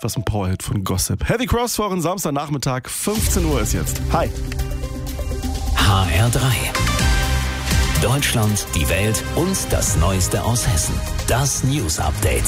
Das ist ein Powerhit von Gossip. Heavy Cross vor euren Samstagnachmittag, 15 Uhr ist jetzt. Hi. HR3. Deutschland, die Welt und das Neueste aus Hessen. Das News Update.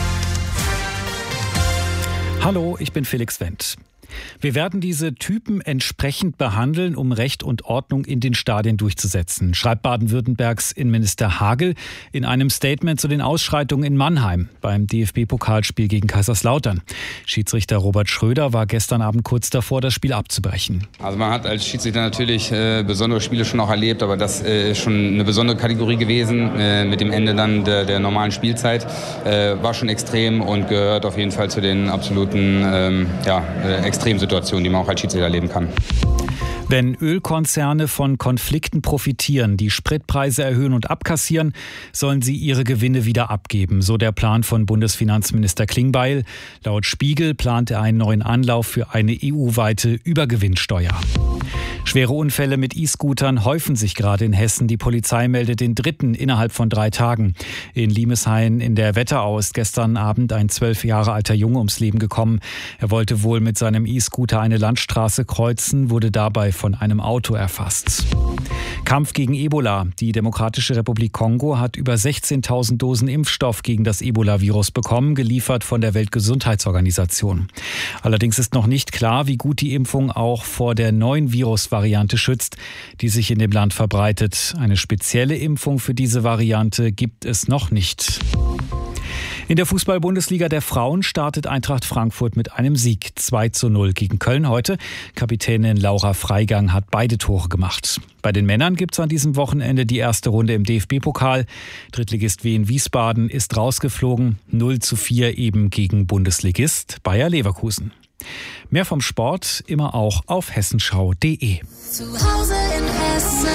Hallo, ich bin Felix Wendt. Wir werden diese Typen entsprechend behandeln, um Recht und Ordnung in den Stadien durchzusetzen, schreibt Baden-Württembergs Innenminister Hagel in einem Statement zu den Ausschreitungen in Mannheim beim DFB-Pokalspiel gegen Kaiserslautern. Schiedsrichter Robert Schröder war gestern Abend kurz davor, das Spiel abzubrechen. Also man hat als Schiedsrichter natürlich besondere Spiele schon auch erlebt, aber das ist schon eine besondere Kategorie gewesen mit dem Ende dann der normalen Spielzeit. War schon extrem und gehört auf jeden Fall zu den absoluten Extremsituationen, die man auch als Schiedsrichter erleben kann. Wenn Ölkonzerne von Konflikten profitieren, die Spritpreise erhöhen und abkassieren, sollen sie ihre Gewinne wieder abgeben. So der Plan von Bundesfinanzminister Klingbeil. Laut Spiegel plant er einen neuen Anlauf für eine EU-weite Übergewinnsteuer. Schwere Unfälle mit E-Scootern häufen sich gerade in Hessen. Die Polizei meldet den dritten innerhalb von 3 Tagen. In Limeshain in der Wetterau ist gestern Abend ein 12 Jahre alter Junge ums Leben gekommen. Er wollte wohl mit seinem E-Scooter eine Landstraße kreuzen, wurde dabei von einem Auto erfasst. Kampf gegen Ebola. Die Demokratische Republik Kongo hat über 16.000 Dosen Impfstoff gegen das Ebola-Virus bekommen, geliefert von der Weltgesundheitsorganisation. Allerdings ist noch nicht klar, wie gut die Impfung auch vor der neuen Virusvariante schützt, die sich in dem Land verbreitet. Eine spezielle Impfung für diese Variante gibt es noch nicht. In der Fußball-Bundesliga der Frauen startet Eintracht Frankfurt mit einem Sieg 2:0 gegen Köln heute. Kapitänin Laura Freigang hat beide Tore gemacht. Bei den Männern gibt es an diesem Wochenende die erste Runde im DFB-Pokal. Drittligist Wien Wiesbaden ist rausgeflogen, 0:4 eben gegen Bundesligist Bayer Leverkusen. Mehr vom Sport immer auch auf hessenschau.de. Zu Hause in Hessen.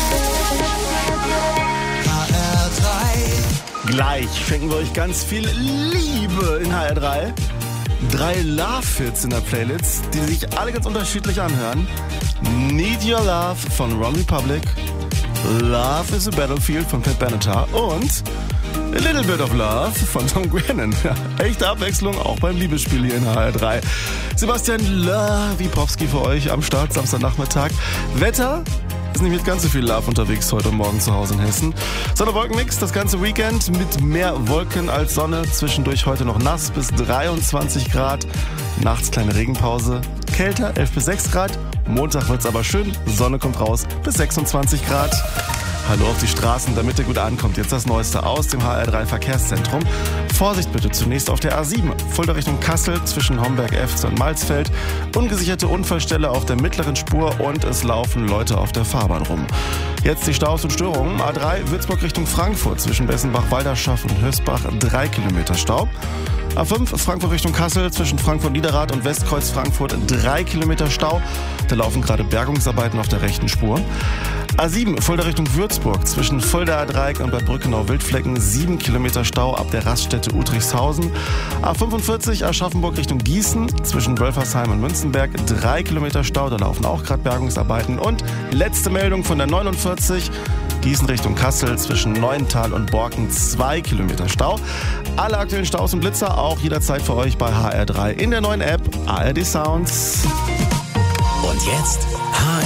Gleich schenken wir euch ganz viel Liebe in HR3. 3 Love-Hits in der Playlist, die sich alle ganz unterschiedlich anhören. Need Your Love von One Republic, Love is a Battlefield von Pat Benatar und A Little Bit of Love von Tom Grennan. Ja, echte Abwechslung auch beim Liebesspiel hier in HR3. Sebastian Lawikowski für euch am Start Samstagnachmittag. Wetter? Ist nicht mit ganz so viel Love unterwegs heute Morgen zu Hause in Hessen. Sonne-Wolken-Mix das ganze Weekend mit mehr Wolken als Sonne. Zwischendurch heute noch nass bis 23 Grad. Nachts kleine Regenpause. Kälter 11 bis 6 Grad. Montag wird's aber schön. Sonne kommt raus bis 26 Grad. Hallo auf die Straßen, damit ihr gut ankommt. Jetzt das Neueste aus dem HR3 Verkehrszentrum. Vorsicht bitte zunächst auf der A7. Fulda Richtung Kassel zwischen Homberg-Efze und Malzfeld. Ungesicherte Unfallstelle auf der mittleren Spur und es laufen Leute auf der Fahrbahn rum. Jetzt die Staus und Störungen. A3 Würzburg Richtung Frankfurt zwischen Bessenbach-Walderschaff und Hösbach 3 Kilometer Stau. A5 Frankfurt Richtung Kassel zwischen Frankfurt-Niederrad und Westkreuz Frankfurt 3 Kilometer Stau. Da laufen gerade Bergungsarbeiten auf der rechten Spur. A7 Fulda Richtung Würzburg zwischen Fuldaer Dreieck und Bad Brückenau-Wildflecken 7 Kilometer Stau ab der Raststätte Udrichshausen. A45 Aschaffenburg Richtung Gießen zwischen Wölfersheim und Münzenberg 3 Kilometer Stau. Da laufen auch gerade Bergungsarbeiten. Und letzte Meldung von der 49 Gießen Richtung Kassel zwischen Neuental und Borken 2 Kilometer Stau. Alle aktuellen Staus und Blitzer auch jederzeit für euch bei HR3 in der neuen App ARD Sounds. Und jetzt HR